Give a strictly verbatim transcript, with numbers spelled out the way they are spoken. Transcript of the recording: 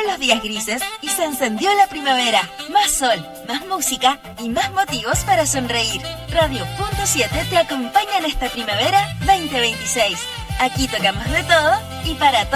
fueron los días grises y se encendió la primavera. Más sol, más música y más motivos para sonreír. Radio Punto siete te acompaña en esta primavera veinte veintiséis. Aquí tocamos de todo y para todos.